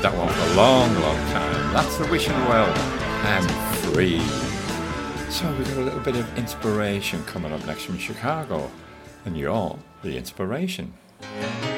that one for a long, long time. That's The Wishing Well and Free. So we've got a little bit of inspiration coming up next from Chicago, and you're the inspiration.